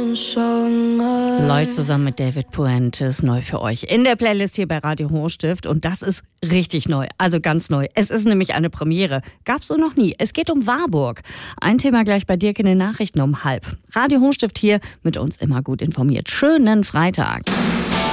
Lloyd zusammen mit David Puentes, neu für euch in der Playlist hier bei Radio Hochstift. Und das ist richtig neu, also ganz neu. Es ist nämlich eine Premiere. Gab's so noch nie. Es geht um Warburg. Ein Thema gleich bei Dirk in den Nachrichten um 12:30. Radio Hochstift hier, mit uns immer gut informiert. Schönen Freitag.